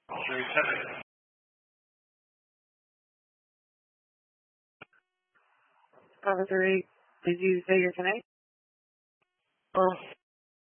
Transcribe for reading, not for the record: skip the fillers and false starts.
Sherry 7. Officer 8, did you say you're tonight? Oh,